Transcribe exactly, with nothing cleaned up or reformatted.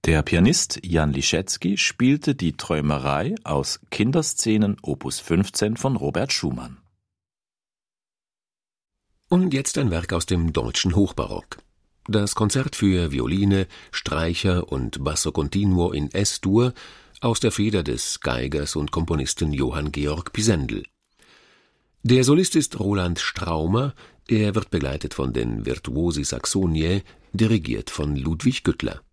Der Pianist Jan Liszewski spielte die Träumerei aus Kinderszenen Opus fünfzehn von Robert Schumann. Und jetzt ein Werk aus dem deutschen Hochbarock. Das Konzert für Violine, Streicher und Basso Continuo in Es-Dur aus der Feder des Geigers und Komponisten Johann Georg Pisendel. Der Solist ist Roland Straumer, er wird begleitet von den Virtuosi Saxoniae, dirigiert von Ludwig Güttler.